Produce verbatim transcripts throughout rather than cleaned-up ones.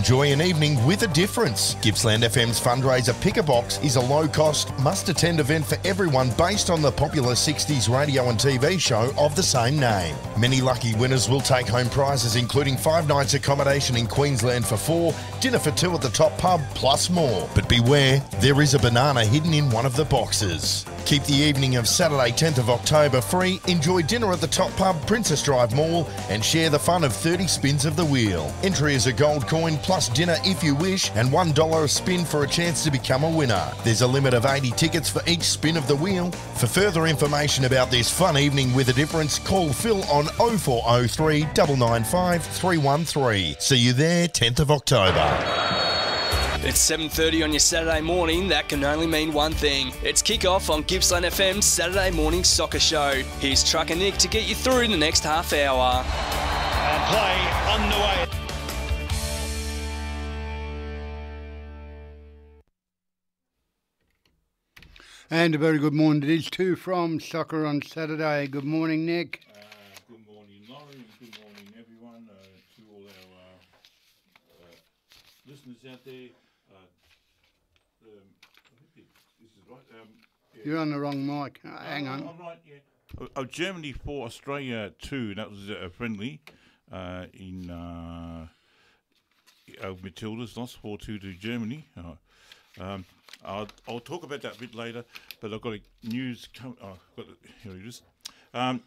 Enjoy an evening with a difference. Gippsland F M's fundraiser Pick a Box is a low-cost, must-attend event for everyone based on the popular sixties radio and T V show of the same name. Many lucky winners will take home prizes including five nights accommodation in Queensland for four, dinner for two at the Top Pub, plus more. But beware, there is a banana hidden in one of the boxes. Keep the evening of Saturday tenth of October free, enjoy dinner at the Top Pub, Princess Drive Mall, and share the fun of thirty spins of the wheel. Entry is a gold coin plus dinner if you wish, and one dollar a spin for a chance to become a winner. There's a limit of eighty tickets for each spin of the wheel. For further information about this fun evening with a difference, call Phil on oh four oh three, nine nine five, three one three. See you there tenth of October. It's seven thirty on your Saturday morning. That can only mean one thing. It's kick-off on Gippsland F M's Saturday morning soccer show. Here's Trucker Nick to get you through the next half hour. And play underway. And a very good morning. It is two from Soccer on Saturday. Good morning, Nick. Uh, good morning, Laurie, and good morning, everyone, uh, to all our uh, uh, listeners out there. Uh, um, I think this is right. Um, yeah. You're on the wrong mic. Oh, hang uh, on. I'm right, yeah. Oh, oh, Germany for Australia two. That was a friendly uh, in uh, uh, Matildas lost four two to Germany. Uh, um, I'll, I'll talk about that a bit later, but I've got a news. Com- oh, got it, here it is. Um,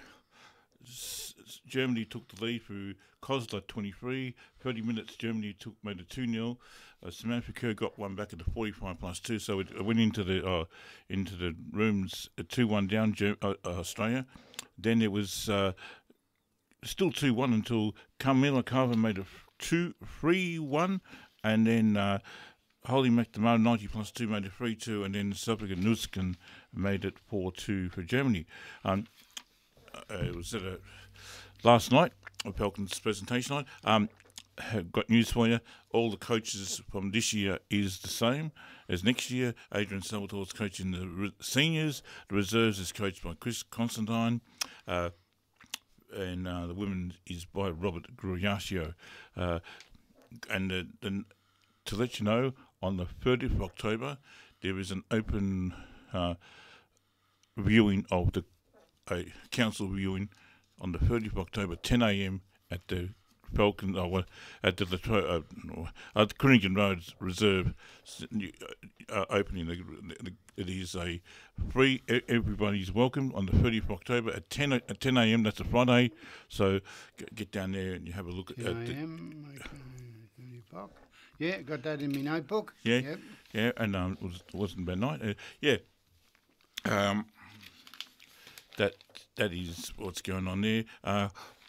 s- Germany took the lead through Kozla twenty-three. thirty minutes, Germany took made it two nil. Uh, Samantha Kerr got one back at the forty-five plus two, so it, it went into the uh, into the rooms at two one down Ger- uh, uh, Australia. Then it was uh, still two one until Carmela Carver made it two three one, and then uh, Holly McNamara ninety plus two made it three two, and then Sabika Nuskin made it four two for Germany. Um, uh, it was at a, last night, a Falcons presentation night. Um, have got news for you. All the coaches from this year is the same as next year. Adrian Salvatore is coaching the re- seniors. The reserves is coached by Chris Constantine. Uh, and uh, the women is by Robert Gruiasio. Uh, and the, the, to let you know, on the thirtieth of October, there is an open uh, viewing of the uh, council viewing on the thirtieth of October, ten a.m. at the Falcon, uh, at the uh, at the Crinnigan Road Reserve uh, opening. It is a free. Everybody's welcome on the thirtieth of October at ten at ten a.m. That's a Friday, so get down there and you have a look at ten a.m. the. Okay. Yeah, got that in my notebook. Yeah, yep. yeah, and um, it was wasn't a bad night. Uh, yeah, um, that that is what's going on there. Uh,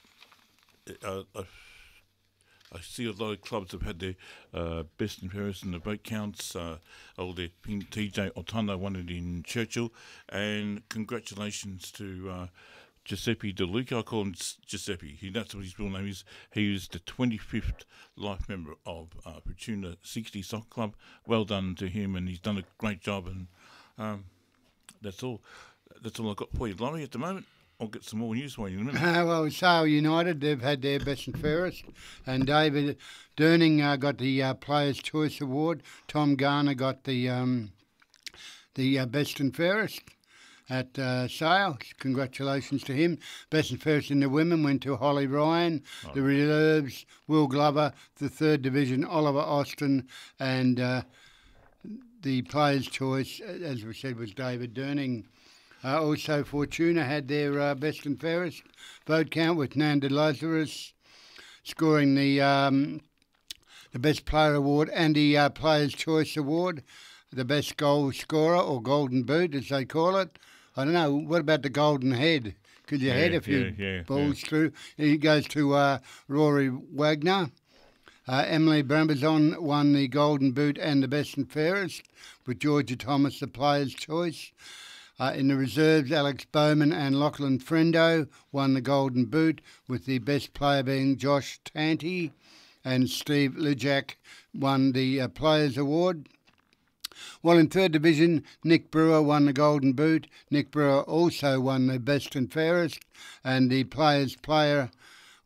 uh, I, I see a lot of clubs have had their uh, best and fairest in the vote counts. Uh, oh, their T J Otano won it in Churchill, and congratulations to. Uh, Giuseppe De Luca, I call him Giuseppe. He, that's what his real name is. He is the twenty-fifth life member of uh, Fortuna sixty Soccer Club. Well done to him, and he's done a great job. And um, that's all. That's all I've got for you, Laurie, at the moment. I'll get some more news for you in a minute. Uh, well, Sale United, they've had their best and fairest. And David Durning uh, got the uh, Players' Choice Award. Tom Garner got the um, the uh, best and fairest at uh, Sale. Congratulations to him. Best and fairest in the women went to Holly Ryan. Oh. The reserves, Will Glover. The third division, Oliver Austin. And uh, the Players' Choice, as we said, was David Durning. Uh, also, Fortuna had their uh, best and fairest vote count with Nanda Lazarus scoring the um, the Best Player Award and the uh, Players' Choice Award, the Best Goal Scorer, or Golden Boot, as they call it. I don't know, what about the Golden Head? Could you yeah, head a few yeah, yeah, balls yeah. through? It goes to uh, Rory Wagner. Uh, Emily Brambazon won the Golden Boot and the Best and Fairest, with Georgia Thomas the Players' Choice. Uh, in the reserves, Alex Bowman and Lachlan Frendo won the Golden Boot, with the best player being Josh Tanti, and Steve Lijak won the uh, Players' Award. While in third division, Nick Brewer won the Golden Boot. Nick Brewer also won the Best and Fairest, and the Players' Player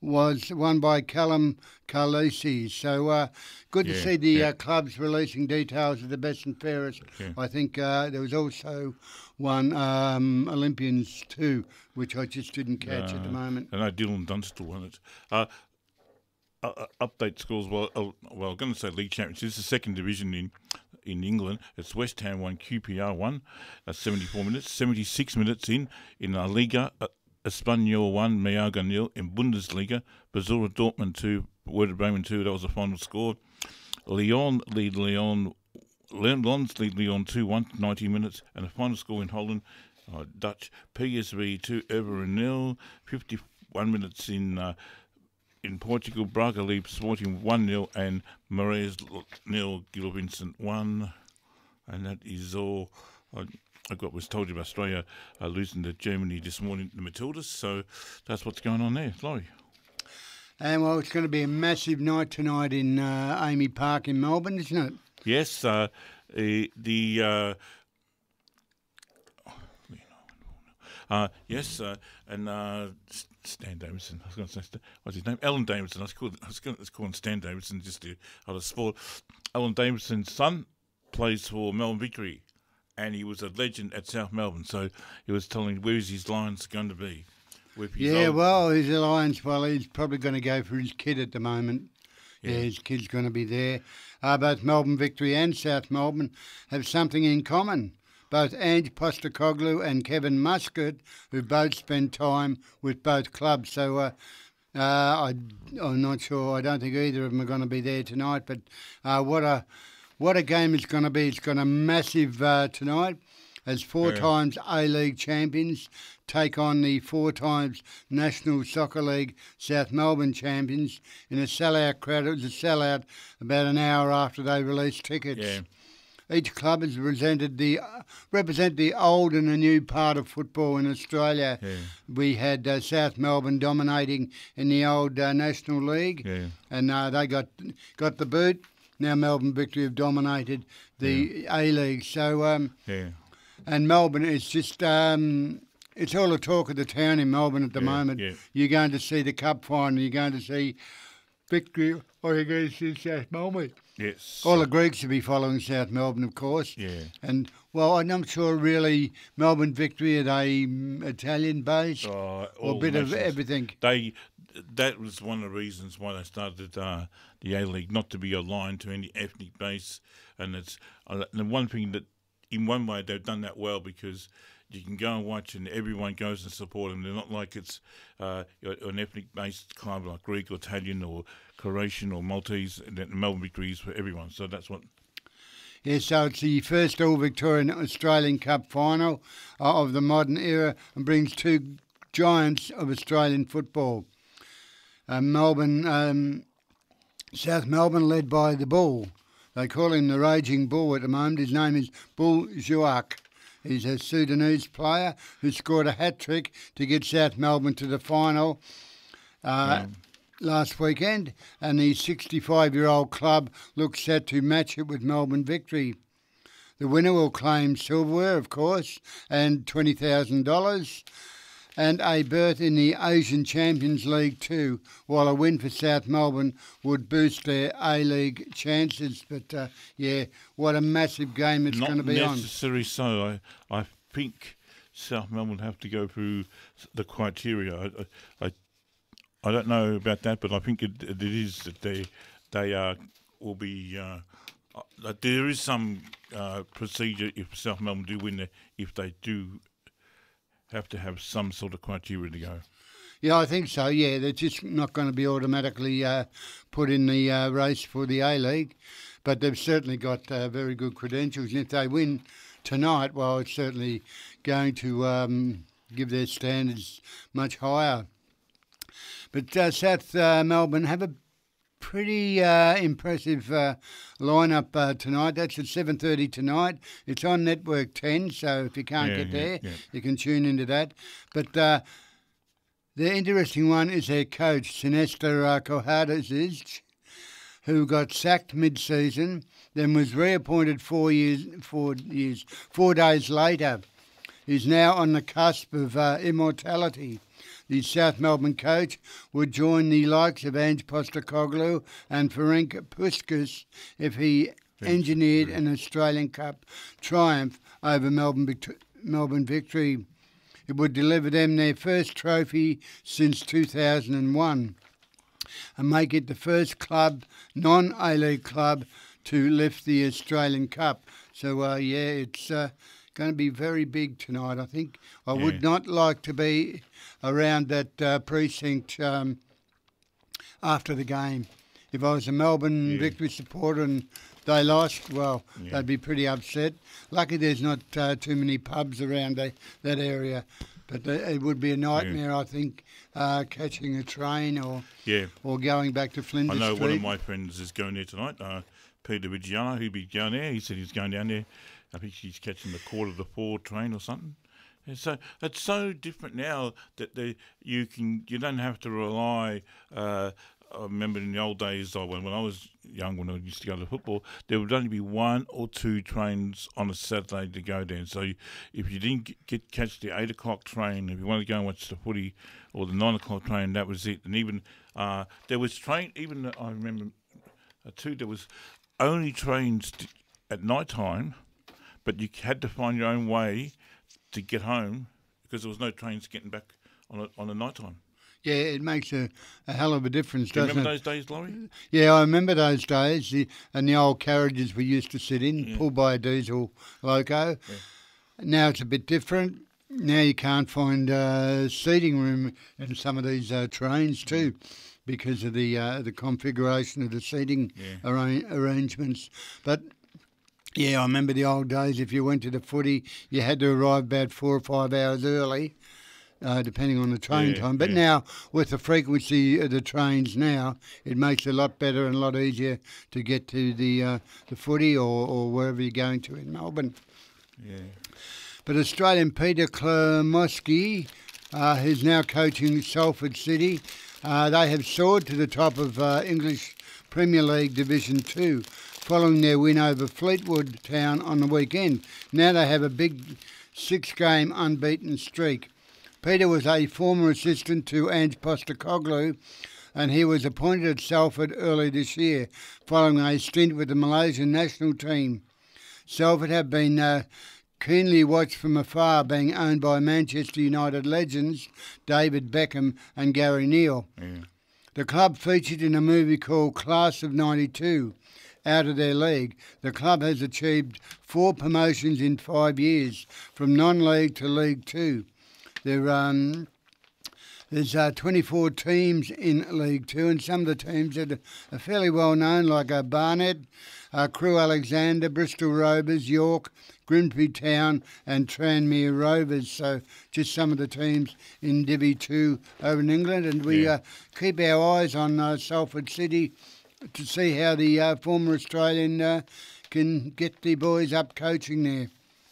was won by Callum Carlucci. So uh, good Yeah, to see the yeah. uh, clubs releasing details of the best and fairest. Yeah. I think uh, there was also one um, Olympians too, which I just didn't catch at the Uh, moment. I know Dylan Dunstall won it. Uh, uh, uh, update scores. Well, uh, well, I'm going to say league champions. This is the second division in in England. It's West Ham one, Q P R one. That's seventy-four minutes. seventy-six minutes in in La Liga. Uh, Espanyol one, Malaga nil. In Bundesliga, Borussia Dortmund two, Werder Bremen two. That was the final score. Lyon lead Lyon. Lons lead Lyon two one, ninety minutes, and the final score in Holland. Uh, Dutch P S V two, Everton nil. fifty-one minutes in. Uh, In Portugal, Braga leads Sporting one nil and Moraes nil, Gil Vincent one. And that is all I, I got was told you about Australia uh, losing to Germany this morning, the Matildas. So that's what's going on there. Laurie. And well, it's going to be a massive night tonight in uh, Amy Park in Melbourne, isn't it? Yes, uh, eh, the... Uh, Uh, yes, uh, and uh, Stan Davidson. I was going to say, Stan, what's his name? Alan Davidson. I was, called, I was going to call him Stan Davidson just to out of sport. Alan Davidson's son plays for Melbourne Victory, and he was a legend at South Melbourne. So he was telling where's his Lions going to be. With his Yeah, old, well, his alliance, well, he's probably going to go for his kid at the moment. Yeah, Yeah. his kid's going to be there. Uh, both Melbourne Victory and South Melbourne have something in common. Both Ange Postecoglou and Kevin Muscat, who both spent time with both clubs. So uh, uh, I, I'm not sure. I don't think either of them are going to be there tonight. But uh, what a what a game it's going to be. It's got a massive uh, tonight as four Yeah. times A-League champions take on the four times National Soccer League South Melbourne champions in a sellout crowd. It was a sellout about an hour after they released tickets. Yeah. Each club has represented the uh, represent the old and the new part of football in Australia. Yeah. We had uh, South Melbourne dominating in the old uh, National League, Yeah. and uh, they got got the boot. Now Melbourne Victory have dominated the A League. So, um, Yeah. and Melbourne is just. Um, it's all the talk of the town in Melbourne at the Yeah, moment. yeah. You're going to see the cup final. You're going to see Victory, or you're going to see South Melbourne. Yes. All the Greeks will be following South Melbourne, of course. Yeah. And, well, I'm not sure really Melbourne Victory, are they mm, Italian-based? Uh, or a all bit of nations. everything? They that was one of the reasons why they started uh, the A League, not to be aligned to any ethnic base. And it's uh, the one thing that, in one way, they've done that well because you can go and watch and everyone goes and support them. They're not like it's uh, an ethnic-based club like Greek or Italian or Croatian or Maltese. And then Melbourne Victory is for everyone. So that's what. Yeah, so it's the first All-Victorian Australian Cup final uh, of the modern era and brings two giants of Australian football. Uh, Melbourne, um, South Melbourne led by the Bull. They call him the Raging Bull at the moment. His name is Bull Zouak. He's a Sudanese player who scored a hat-trick to get South Melbourne to the final uh, last weekend, and the sixty-five-year-old club looks set to match it with Melbourne Victory. The winner will claim silverware, of course, and twenty thousand dollars, and a berth in the Asian Champions League too, while a win for South Melbourne would boost their A-League chances. But, uh, yeah, what a massive game it's Not going to be on. necessary so. I, I think South Melbourne have to go through the criteria. I, I, I don't know about that, but I think it, it is that they they uh, will be. Uh, uh, there is some uh, procedure if South Melbourne do win, the, if they do have to have some sort of criteria to go. Yeah, I think so, yeah. They're just not going to be automatically uh, put in the uh, race for the A-League, but they've certainly got uh, very good credentials. And if they win tonight, well, it's certainly going to um, give their standards much higher. But uh, South uh, Melbourne have a pretty uh, impressive uh, lineup uh, tonight. That's at seven thirty tonight. It's on Network ten, so if you can't Yeah, get yeah, there, yeah. you can tune into that. But uh, the interesting one is their coach, Sinester uh, Kohadzic, who got sacked mid-season, then was reappointed four years, four years, four days later. He's now on the cusp of uh, immortality. the South Melbourne coach, would join the likes of Ange Postecoglou and Ferenc Puskas if he engineered an Australian Cup triumph over Melbourne, Vict- Melbourne Victory. It would deliver them their first trophy since two thousand one and make it the first club, non-A-League club, to lift the Australian Cup. So, uh, yeah, it's uh, going to be very big tonight, I think. I Yeah. would not like to be around that uh, precinct um, after the game. If I was a Melbourne Yeah. Victory supporter and they lost, well, Yeah. they'd be pretty upset. Lucky there's not uh, too many pubs around the, that area. But uh, it would be a nightmare, I think, uh, catching a train or Yeah. or going back to Flinders I know Street. one of my friends is going there tonight. Uh, Peter Vigiano, he'll be going there. He said he's going down there. I think he's catching the quarter to four train or something. And so it's so different now that the, you can you don't have to rely. Uh, I remember in the old days, uh, when when I was young, when I used to go to football, there would only be one or two trains on a Saturday to go down. So you, if you didn't get, get catch the eight o'clock train, if you wanted to go and watch the footy, or the nine o'clock train, that was it. And even uh, there was train. Even I remember uh, too. There was only trains t- at night time, but you had to find your own way to get home because there was no trains getting back on a, on a night time. Yeah, it makes a, a hell of a difference, Do you doesn't remember it? those days, Laurie? Yeah, I remember those days, the, and the old carriages we used to sit in, Yeah. pulled by a diesel loco. Now it's a bit different. Now you can't find uh, seating room in some of these uh, trains too, because of the uh, the configuration of the seating Yeah. arra- arrangements. But yeah, I remember the old days. If you went to the footy, you had to arrive about four or five hours early. Uh, depending on the train Yeah, time. But yeah. now, with the frequency of the trains now, it makes it a lot better and a lot easier to get to the uh, the footy or, or wherever you're going to in Melbourne. Yeah. But Australian Peter Klamoski, uh, who's now coaching Salford City, uh, they have soared to the top of uh, English Premier League Division two, following their win over Fleetwood Town on the weekend. Now they have a big six-game unbeaten streak. Peter was a former assistant to Ange Postecoglou, and he was appointed at Salford early this year, following a stint with the Malaysian national team. Salford have been uh, keenly watched from afar, being owned by Manchester United legends David Beckham and Gary Neal. Yeah. The club featured in a movie called Class of ninety-two. Out of their league, the club has achieved four promotions in five years, from non-league to League Two. There, um, there's uh, twenty-four teams in League Two, and some of the teams that are fairly well known, like uh, Barnet, uh, Crewe Alexander, Bristol Rovers, York, Grimsby Town, and Tranmere Rovers. So just some of the teams in Divi Two over in England, and we Yeah. uh, keep our eyes on uh, Salford City to see how the uh, former Australian uh, can get the boys up coaching there.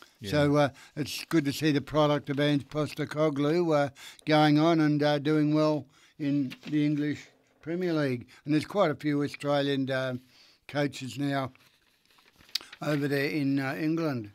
So uh, it's good to see the product of Ange Postecoglou uh, going on and uh, doing well in the English Premier League. And there's quite a few Australian uh, coaches now over there in uh, England.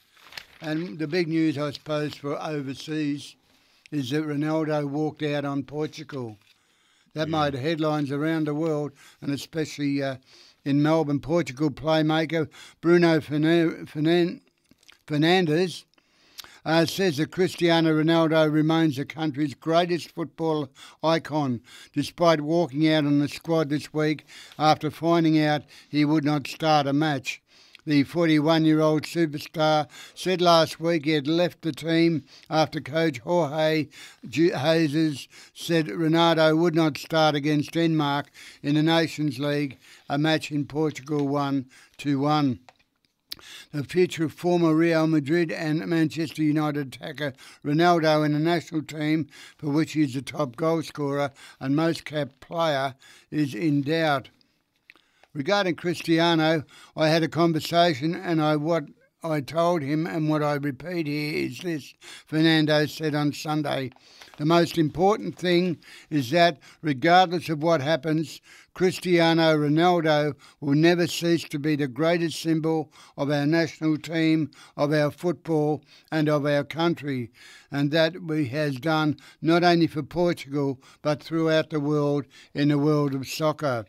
And the big news, I suppose, for overseas is that Ronaldo walked out on Portugal. That made headlines around the world, and especially uh, in Melbourne. Portugal playmaker Bruno Fernan- Fernan- Fernandes uh, says that Cristiano Ronaldo remains the country's greatest football icon, despite walking out on the squad this week after finding out he would not start a match. The forty-one-year-old superstar said last week he had left the team after coach Jorge Jesus said Ronaldo would not start against Denmark in the Nations League, a match in Portugal won two one. The future of former Real Madrid and Manchester United attacker Ronaldo in the national team, for which he is the top goal scorer and most capped player, is in doubt. Regarding Cristiano, I had a conversation and I what I told him, and what I repeat here is this, Fernando said on Sunday. The most important thing is that, regardless of what happens, Cristiano Ronaldo will never cease to be the greatest symbol of our national team, of our football and of our country, and that he has done not only for Portugal but throughout the world in the world of soccer.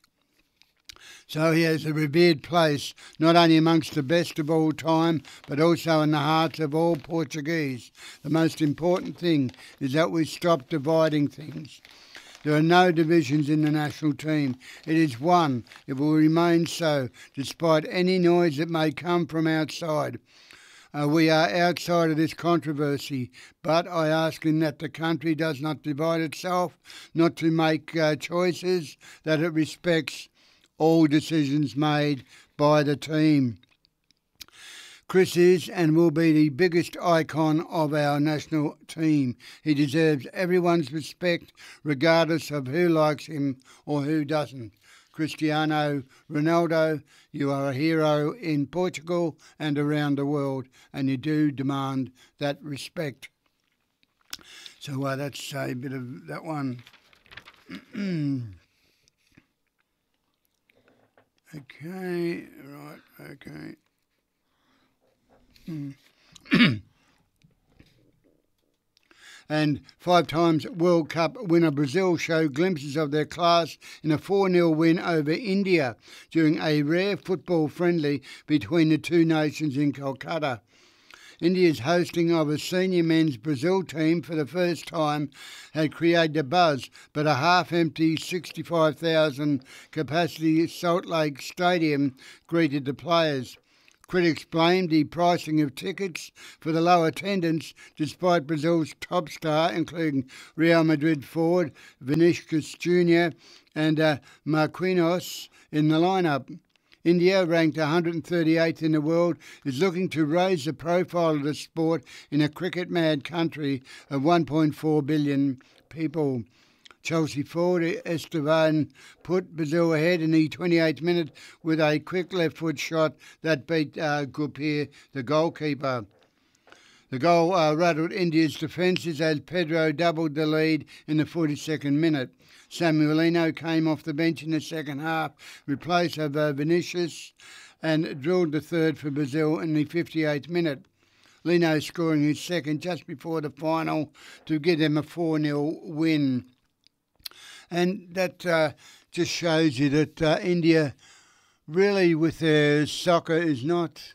So he has a revered place, not only amongst the best of all time, but also in the hearts of all Portuguese. The most important thing is that we stop dividing things. There are no divisions in the national team. It is one. It will remain so, despite any noise that may come from outside. Uh, we are outside of this controversy, but I ask him that the country does not divide itself, not to make uh, choices, that it respects all decisions made by the team. Chris is and will be the biggest icon of our national team. He deserves everyone's respect, regardless of who likes him or who doesn't. Cristiano Ronaldo, you are a hero in Portugal and around the world, and you do demand that respect. So uh, that's a bit of that one. Okay, right, okay. Mm. And five times World Cup winner Brazil showed glimpses of their class in a four nil win over India during a rare football friendly between the two nations in Kolkata. India's hosting of a senior men's Brazil team for the first time had created a buzz, but a half-empty sixty-five thousand capacity Salt Lake Stadium greeted the players. Critics blamed the pricing of tickets for the low attendance, despite Brazil's top star, including Real Madrid forward Vinicius Junior and uh, Marquinhos in the lineup. India, ranked one hundred thirty-eighth in the world, is looking to raise the profile of the sport in a cricket-mad country of one point four billion people. Chelsea forward Esteban put Brazil ahead in the twenty-eighth minute with a quick left-foot shot that beat uh, Gupir, the goalkeeper. The goal uh, rattled India's defences as Pedro doubled the lead in the forty-second minute. Samuel Lino came off the bench in the second half, replaced of uh, Vinicius, and drilled the third for Brazil in the fifty-eighth minute. Lino scoring his second just before the final to give them a four nil win. And that uh, just shows you that uh, India really with their soccer is not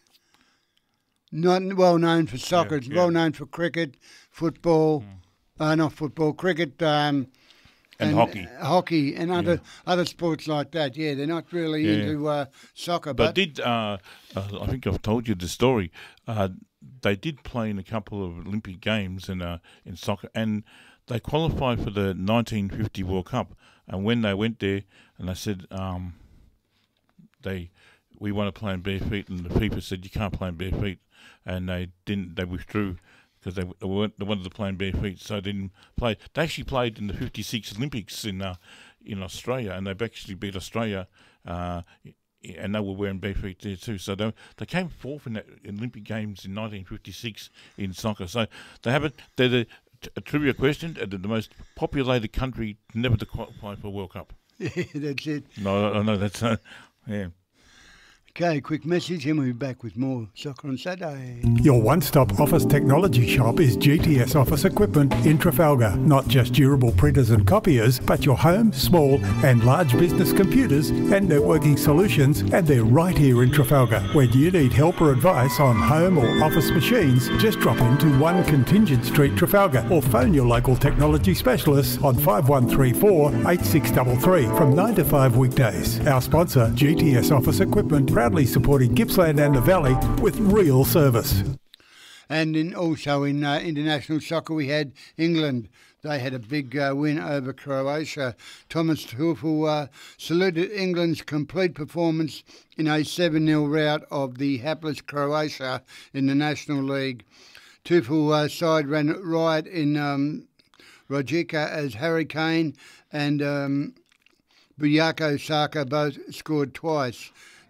not well known for soccer. Yeah, it's yeah. well known for cricket, football, mm. uh, not football, cricket, um, and, and hockey, uh, hockey, and other yeah. other sports like that. Yeah, they're not really yeah. into uh, soccer. But, but did uh, uh, I think I've told you the story? Uh, they did play in a couple of Olympic games in uh, in soccer, and they qualified for the nineteen fifty World Cup. And when they went there, and they said, um, they we want to play in bare feet, and the FIFA said you can't play in bare feet, and they didn't. They withdrew because they, they weren't. They wanted to play in bare feet, so they didn't play. They actually played in the fifty-six Olympics in uh, in Australia, and they've actually beat Australia. Uh, and they were wearing bare feet there too. So they they came fourth in the Olympic Games in nineteen fifty-six in soccer. So they haven't. They're the a trivia question: uh, the most populated country never to qualify for a World Cup. Yeah, that's it. No, I know that's uh, yeah. Okay, quick message, and we'll be back with more Soccer on Saturday. Your one-stop office technology shop is G T S Office Equipment in Trafalgar. Not just durable printers and copiers, but your home, small and large business computers and networking solutions, and they're right here in Trafalgar. When you need help or advice on home or office machines, just drop into one Contingent Street, Trafalgar, or phone your local technology specialists on five one three four, eight six three three from nine to five weekdays. Our sponsor, G T S Office Equipment, proudly supporting Gippsland and the Valley with real service. And in, also in uh, international soccer, we had England. They had a big uh, win over Croatia. Thomas Tuchel uh, saluted England's complete performance in a seven nil rout of the hapless Croatia in the National League. Tuchel uh, side ran riot in um, Rijeka as Harry Kane and um, Bukayo Saka both scored twice.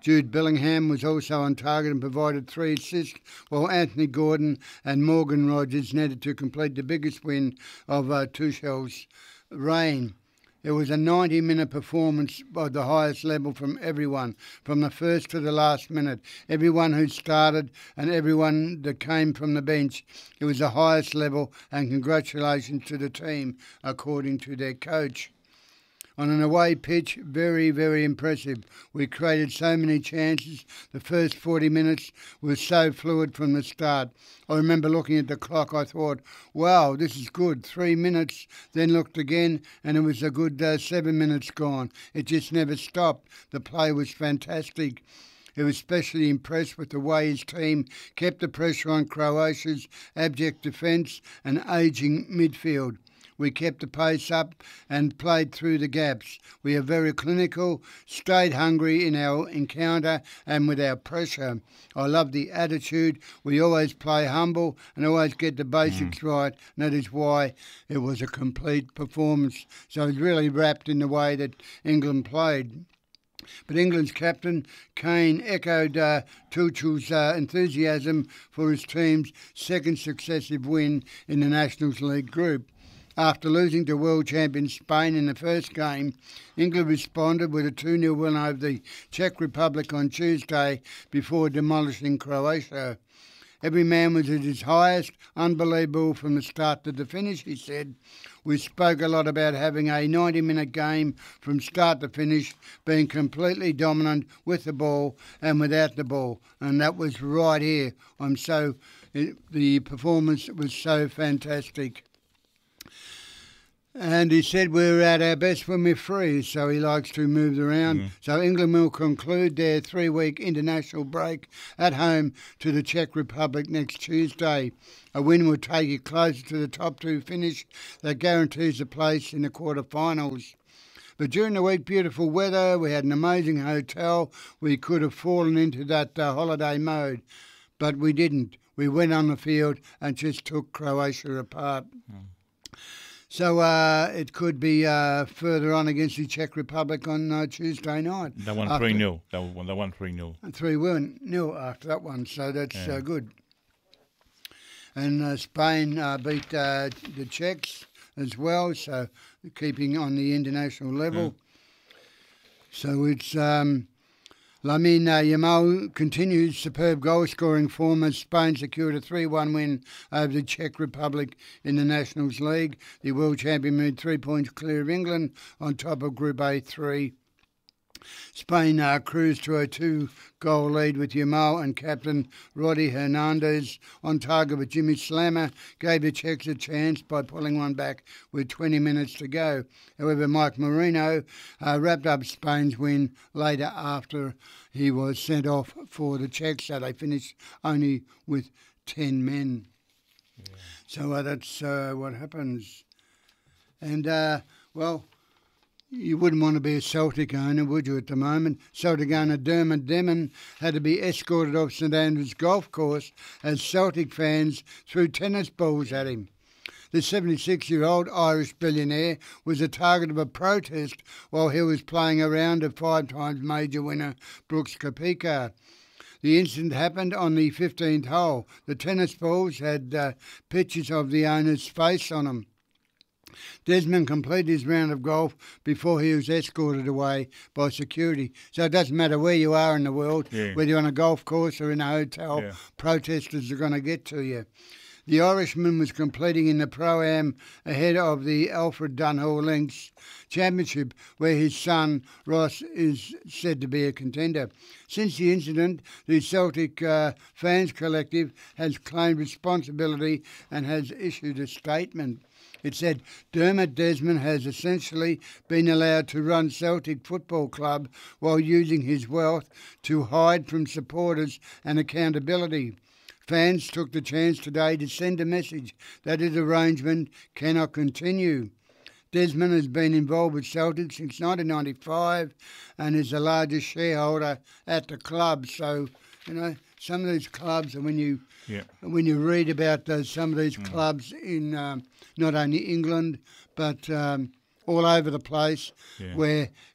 Jude Bellingham was also on target and provided three assists, while Anthony Gordon and Morgan Rogers netted to complete the biggest win of uh, Tuchel's reign. It was a ninety-minute performance of the highest level from everyone, from the first to the last minute. Everyone who started and everyone that came from the bench. It was the highest level, and congratulations to the team, according to their coach. On an away pitch, very, very impressive. We created so many chances. The first forty minutes was so fluid from the start. I remember looking at the clock, I thought, wow, this is good. Three minutes, then looked again, and it was a good uh, seven minutes gone. It just never stopped. The play was fantastic. He was especially impressed with the way his team kept the pressure on Croatia's abject defence and ageing midfield. We kept the pace up and played through the gaps. We are very clinical, stayed hungry in our encounter and with our pressure. I love the attitude. We always play humble and always get the basics mm. right, and that is why it was a complete performance. So it's really wrapped in the way that England played. But England's captain, Kane, echoed uh, Tuchel's uh, enthusiasm for his team's second successive win in the Nations League group. After losing to world champion Spain in the first game, England responded with a two nil win over the Czech Republic on Tuesday before demolishing Croatia. Every man was at his highest, unbelievable from the start to the finish, he said. We spoke a lot about having a ninety-minute game from start to finish, being completely dominant with the ball and without the ball, and that was right here. I'm so, it, the performance was so fantastic. And he said we're at our best when we're free, so he likes to move around. Mm. So England will conclude their three-week international break at home to the Czech Republic next Tuesday. A win will take you closer to the top two finish that guarantees a place in the quarterfinals. But during the week, beautiful weather, we had an amazing hotel. We could have fallen into that uh, holiday mode, but we didn't. We went on the field and just took Croatia apart. Mm. So uh, it could be uh, further on against the Czech Republic on uh, Tuesday night. They won three nil. They won three nil. three nil after that one, so that's yeah. uh, good. And uh, Spain uh, beat uh, the Czechs as well, so keeping on the international level. Yeah. So it's... Um, Lamine Yamal continues superb goal-scoring form as Spain secured a three one win over the Czech Republic in the Nations League. The world champion moved three points clear of England on top of Group A three. Spain uh, cruised to a two-goal lead with Yamal and captain Roddy Hernandez on target, with Jimmy Slammer gave the Czechs a chance by pulling one back with twenty minutes to go. However, Mike Marino uh, wrapped up Spain's win later after he was sent off for the Czechs, so they finished only with ten men. Yeah. So uh, that's uh, what happens. And, uh, well... You wouldn't want to be a Celtic owner, would you, at the moment? Celtic owner Dermot Demon had to be escorted off St Andrews Golf Course as Celtic fans threw tennis balls at him. The seventy-six-year-old Irish billionaire was the target of a protest while he was playing a round of five-times major winner Brooks Koepka. The incident happened on the fifteenth hole. The tennis balls had uh, pictures of the owner's face on them. Desmond completed his round of golf before he was escorted away by security. So it doesn't matter where you are in the world, yeah. whether you're on a golf course or in a hotel, yeah. protesters are going to get to you. The Irishman was competing in the Pro-Am ahead of the Alfred Dunhill Links Championship, where his son Ross is said to be a contender. Since the incident, the Celtic uh, Fans Collective has claimed responsibility and has issued a statement. It said Dermot Desmond has essentially been allowed to run Celtic Football Club while using his wealth to hide from supporters and accountability. Fans took the chance today to send a message that his arrangement cannot continue. Desmond has been involved with Celtic since nineteen ninety-five and is the largest shareholder at the club. So, you know, some of these clubs, and when you yeah. when you read about those, some of these mm. clubs in um, not only England but um, all over the place, yeah. where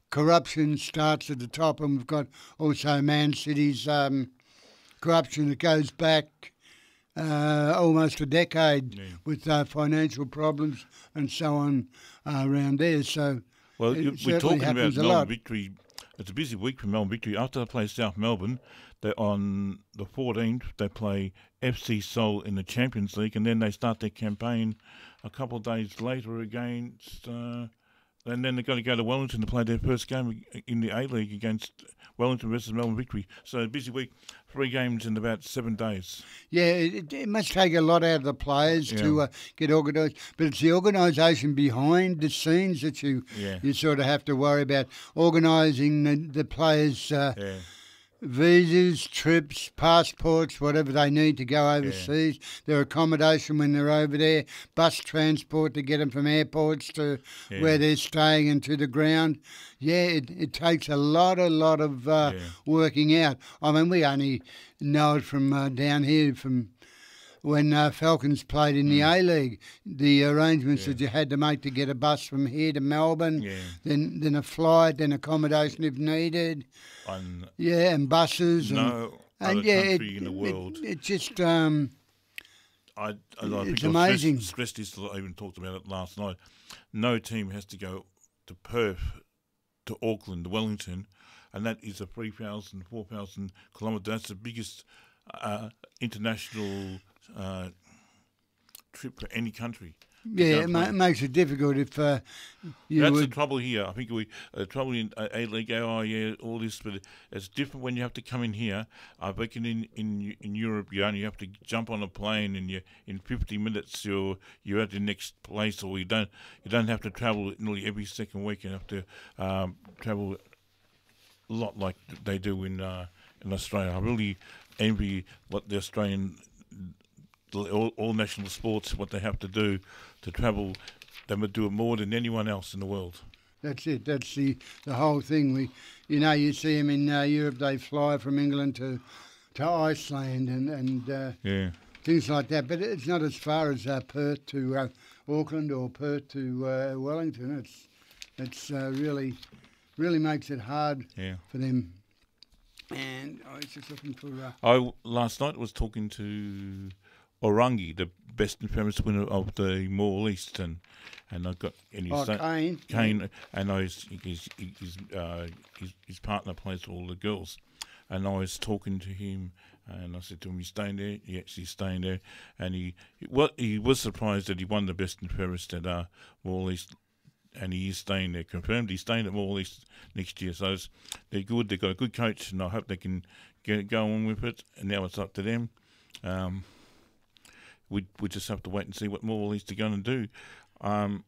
corruption starts at the top, and we've got also Man City's um, corruption that goes back uh, almost a decade yeah. with uh, financial problems and so on uh, around there. So well, it we're certainly talking about happens a Melbourne lot. Victory. It's a busy week for Melbourne Victory. After they play South Melbourne, they on the fourteenth they play F C Seoul in the Champions League, and then they start their campaign a couple of days later against. Uh, and then they've got to go to Wellington to play their first game in the A League against Wellington versus Melbourne Victory. So a busy week, three games in about seven days. Yeah, it, it must take a lot out of the players Yeah. to uh, get organised, but it's the organisation behind the scenes that you Yeah. you sort of have to worry about. Organising the, the players' uh, Yeah. visas, trips, passports, whatever they need to go overseas, their accommodation when they're over there, bus transport to get them from airports to Yeah. where they're staying and to the ground. Yeah, it, it takes a lot, a lot of uh, Yeah. working out. I mean, we only know it from uh, down here, from when uh, Falcons played in the A-League, the arrangements that you had to make to get a bus from here to Melbourne, Yeah. then then a flight, then accommodation if needed. On Yeah, and buses. no and, other and yeah, country it, in the it- world. It, it just, um, I, I, I think It's I amazing. Stressed, stressed this. I even talked about it last night. No team has to go to Perth, to Auckland, to Wellington, and that is a three thousand, four thousand kilometre. That's the biggest uh, international uh, trip for any country. to yeah, go it ma- play. makes it difficult if uh, you That's the would. trouble here. I think we uh, trouble in uh, A League, oh yeah, all this, but it's different when you have to come in here. I reckon in, in in Europe you only have to jump on a plane and you in fifty minutes you're you're at the next place, or you don't you don't have to travel nearly every second week. You have to um, travel a lot like they do in uh, in Australia. I really envy what the Australian all, all national sports what they have to do to travel. They would do it more than anyone else in the world. That's it. That's the, the whole thing. We, you know, you see them in uh, Europe. They fly from England to to Iceland and and uh, Yeah, things like that. But it's not as far as uh, Perth to uh, Auckland or Perth to uh, Wellington. It's it's uh, really really makes it hard yeah. for them. And I was just looking for. Uh, I last night was talking to Orangi, the best and fairest winner of the More East, and and I got and he's oh, sa- Kane. Kane, and I was, his his, uh, his his partner plays for all the girls, and I was talking to him, and I said to him, "You staying there?" He actually staying there, and he what he was surprised that he won the best and fairest at uh, More East. And he is staying there, confirmed. He's staying at More East next year. So it's, they're good. They've got a good coach, and I hope they can get go on with it. And now it's up to them. Um, we we just have to wait and see what More East are going to do. Um,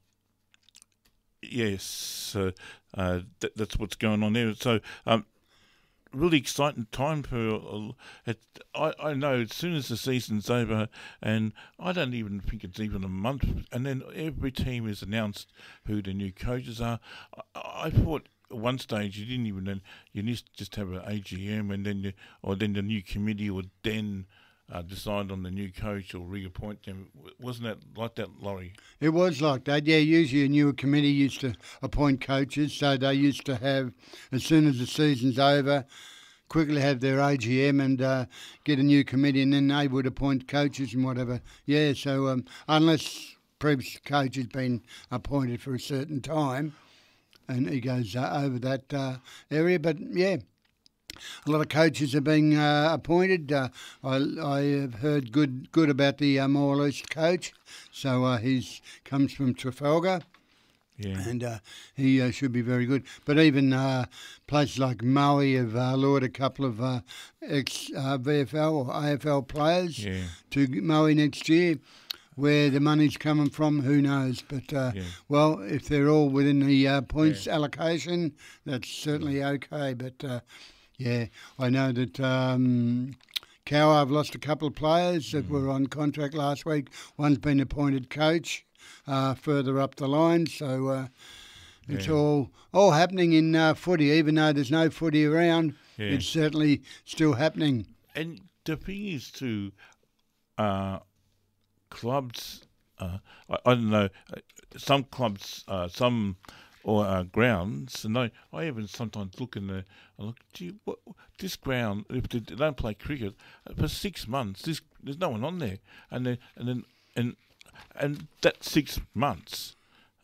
yes, uh, uh, th- that's what's going on there. So um, really exciting time for. Uh, it, I I know as soon as the season's over, and I don't even think it's even a month, and then every team is announced who the new coaches are. I, I thought at one stage you didn't even you used to just have an A G M, and then you, or then the new committee would then uh, decide on the new coach or reappoint them. Wasn't that like that, Laurie? It was like that, yeah. Usually a newer committee used to appoint coaches, so they used to have, as soon as the season's over, quickly have their A G M and uh, get a new committee, and then they would appoint coaches and whatever. Yeah, so um, unless previous coach has been appointed for a certain time, and he goes uh, over that uh, area. But yeah, a lot of coaches are being uh, appointed. Uh, I, I have heard good good about the uh, More East coach. So uh, he's comes from Trafalgar. Yeah. And uh, he uh, should be very good. But even uh, places like Maui have uh, lured a couple of uh, ex-V F L or A F L players Yeah. to Maui next year. Where the money's coming from, who knows? But, uh, Yeah. well, if they're all within the uh, points allocation, that's certainly okay. But, uh, yeah, I know that um, Cow, I've lost a couple of players that were on contract last week. One's been appointed coach. Uh, further up the line, so uh, it's Yeah. all all happening in uh, footy. Even though there's no footy around, Yeah. it's certainly still happening. And the thing is, too, uh, clubs, uh, I, I don't know, uh, some clubs, uh, some or uh, grounds, and I, I even sometimes look in the, I look, gee, what, this ground, if they don't play cricket for six months, this, there's no one on there, and then and then and and that six months,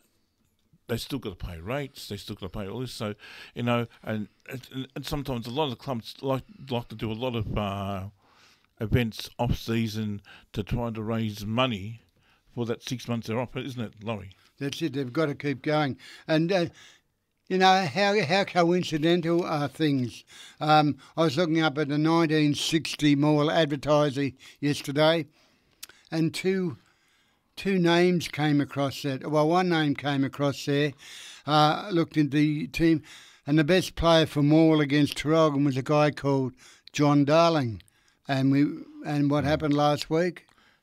they still got to pay rates, they still got to pay all this, so you know, and and, and sometimes a lot of the clubs like like to do a lot of uh, events off season to try to raise money for that six months they're off, isn't it, Laurie? That's it. They've got to keep going, and uh, you know how how coincidental are things. Um, I was looking up at the nineteen sixty Morwell Advertiser yesterday, and two two names came across that. Well, one name came across there. Uh, looked at the team, and the best player for Morwell against Traralgon was a guy called John Darling, and we and what happened last week?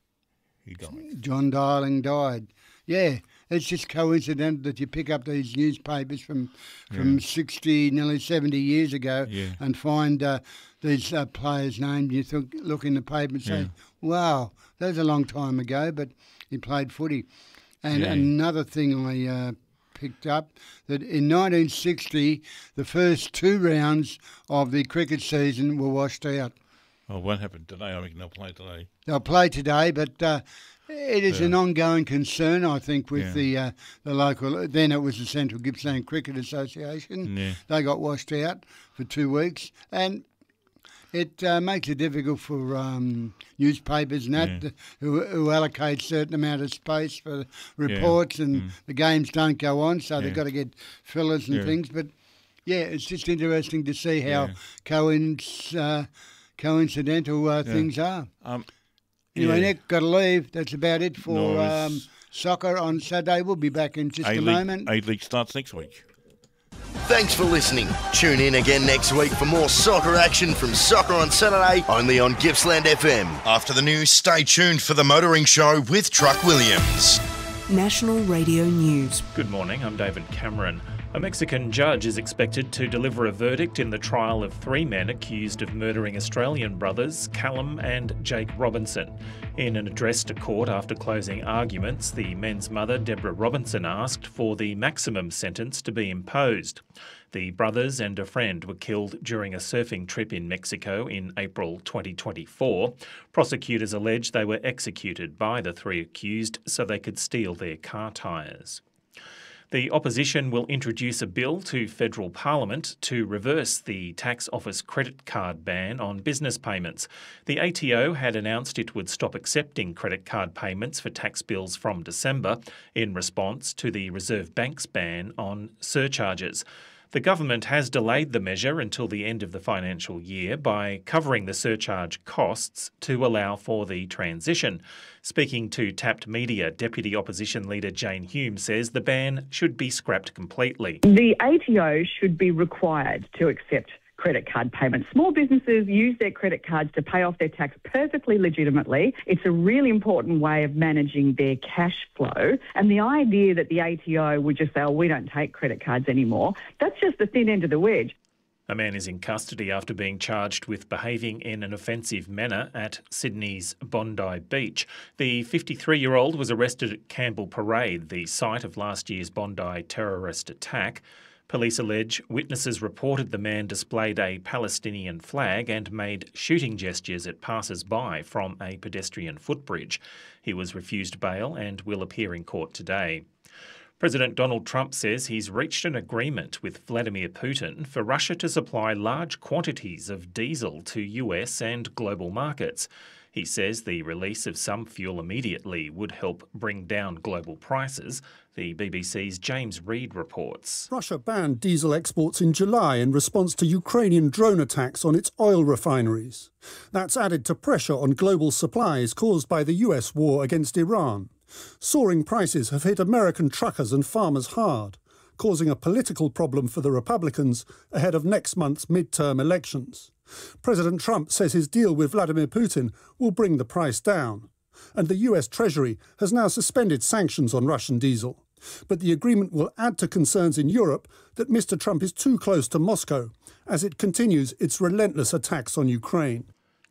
He died. John Darling died. Yeah. It's just coincidental that you pick up these newspapers from from yeah. sixty, nearly seventy years ago yeah. and find uh, these uh, players' names. You think, look in the paper and say, yeah. wow, that was a long time ago, but he played footy. And yeah. another thing I uh, picked up, that in nineteen sixty, the first two rounds of the cricket season were washed out. Oh, what happened today? I reckon they'll play today. They'll play today, but... Uh, It is yeah. an ongoing concern, I think, with yeah. the uh, the local. Then it was the Central Gippsland Cricket Association. Yeah. They got washed out for two weeks, and it uh, makes it difficult for um, newspapers and that yeah. who, who allocate certain amount of space for reports, yeah. and mm. the games don't go on, so yeah. they've got to get fillers and yeah. things. But yeah, it's just interesting to see how yeah. coinc- uh, coincidental uh, yeah. things are. Um, Anyway, yeah. Nick, got to leave. That's about it for no, um, soccer on Saturday. We'll be back in just a, a moment. A-League starts next week. Thanks for listening. Tune in again next week for more soccer action from Soccer on Saturday, only on Gippsland F M. After the news, stay tuned for the Motoring Show with Truck Williams. National Radio News. Good morning, I'm David Cameron. A Mexican judge is expected to deliver a verdict in the trial of three men accused of murdering Australian brothers Callum and Jake Robinson. In an address to court after closing arguments, the men's mother, Deborah Robinson, asked for the maximum sentence to be imposed. The brothers and a friend were killed during a surfing trip in Mexico in April twenty twenty-four. Prosecutors allege they were executed by the three accused so they could steal their car tyres. The opposition will introduce a bill to federal parliament to reverse the tax office credit card ban on business payments. The A T O had announced it would stop accepting credit card payments for tax bills from December in response to the Reserve Bank's ban on surcharges. The government has delayed the measure until the end of the financial year by covering the surcharge costs to allow for the transition. Speaking to Tapped Media, Deputy Opposition Leader Jane Hume says the ban should be scrapped completely. The A T O should be required to accept credit card payments. Small businesses use their credit cards to pay off their tax perfectly legitimately. It's a really important way of managing their cash flow. And the idea that the A T O would just say, oh, we don't take credit cards anymore, that's just the thin end of the wedge. A man is in custody after being charged with behaving in an offensive manner at Sydney's Bondi Beach. The fifty-three-year-old was arrested at Campbell Parade, the site of last year's Bondi terrorist attack. Police allege witnesses reported the man displayed a Palestinian flag and made shooting gestures at passers-by from a pedestrian footbridge. He was refused bail and will appear in court today. President Donald Trump says he's reached an agreement with Vladimir Putin for Russia to supply large quantities of diesel to U S and global markets. He says the release of some fuel immediately would help bring down global prices. The B B C's James Reid reports. Russia banned diesel exports in July in response to Ukrainian drone attacks on its oil refineries. That's added to pressure on global supplies caused by the U S war against Iran. Soaring prices have hit American truckers and farmers hard, causing a political problem for the Republicans ahead of next month's midterm elections. President Trump says his deal with Vladimir Putin will bring the price down. And the U S Treasury has now suspended sanctions on Russian diesel. But the agreement will add to concerns in Europe that Mister Trump is too close to Moscow as it continues its relentless attacks on Ukraine.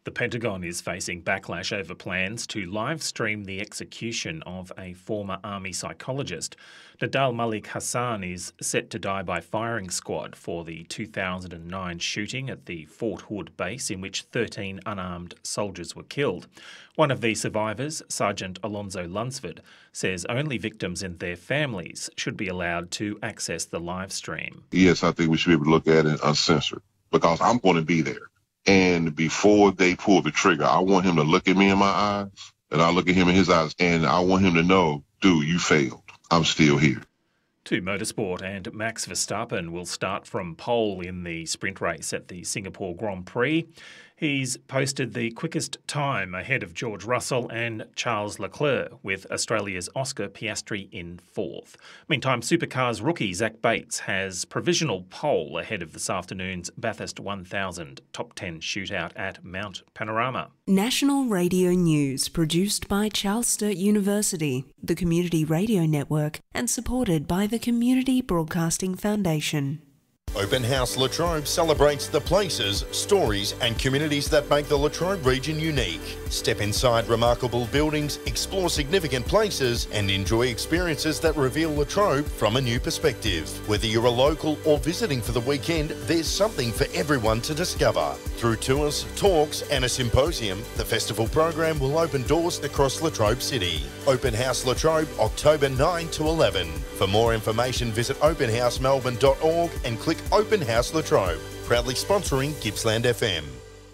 The Pentagon is facing backlash over plans to live stream the execution of a former army psychologist. Nadal Malik Hassan is set to die by firing squad for the two thousand nine shooting at the Fort Hood base in which thirteen unarmed soldiers were killed. One of the survivors, Sergeant Alonzo Lunsford, says only victims and their families should be allowed to access the live stream. Yes, I think we should be able to look at it uncensored because I'm going to be there. And before they pull the trigger, I want him to look at me in my eyes, and I look at him in his eyes, and I want him to know, dude, you failed. I'm still here. To motorsport, and Max Verstappen will start from pole in the sprint race at the Singapore Grand Prix. He's posted the quickest time ahead of George Russell and Charles Leclerc, with Australia's Oscar Piastri in fourth. Meantime, Supercars rookie Zach Bates has provisional pole ahead of this afternoon's Bathurst one thousand top ten shootout at Mount Panorama. National Radio News, produced by Charles Sturt University, the Community Radio Network, and supported by the Community Broadcasting Foundation. Open House Latrobe celebrates the places, stories and communities that make the Latrobe region unique. Step inside remarkable buildings, explore significant places and enjoy experiences that reveal Latrobe from a new perspective. Whether you're a local or visiting for the weekend, there's something for everyone to discover. Through tours, talks and a symposium, the festival program will open doors across Latrobe City. Open House Latrobe, October ninth to eleventh. For more information, visit open house melbourne dot org and click Open House Latrobe, proudly sponsoring Gippsland F M.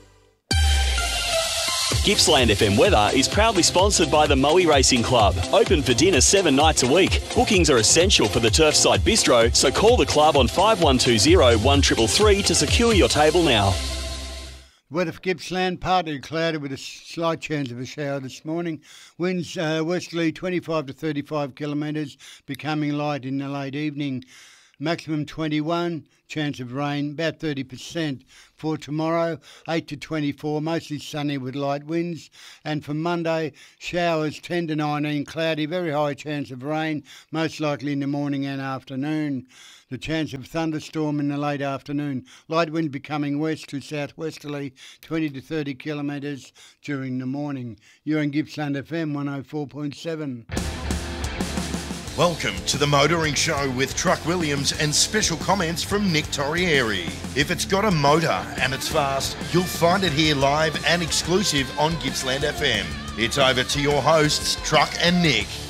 Gippsland F M weather is proudly sponsored by the Moe Racing Club. Open for dinner seven nights a week. Bookings are essential for the Turfside Bistro, so call the club on five one two zero, one three three three to secure your table now. Weather for Gippsland, partly cloudy with a slight chance of a shower this morning. Winds uh, westerly twenty-five to thirty-five kilometres, becoming light in the late evening. Maximum twenty-one, chance of rain about thirty percent. For tomorrow, eight to twenty-four, mostly sunny with light winds. And for Monday, showers ten to nineteen, cloudy, very high chance of rain, most likely in the morning and afternoon. The chance of thunderstorm in the late afternoon. Light wind becoming west to southwesterly, twenty to thirty kilometres during the morning. You're on Gippsland F M one oh four point seven. Welcome to the Motoring Show with Truck Williams and special comments from Nick Torrieri. If it's got a motor and it's fast, you'll find it here live and exclusive on Gippsland F M. It's over to your hosts, Truck and Nick.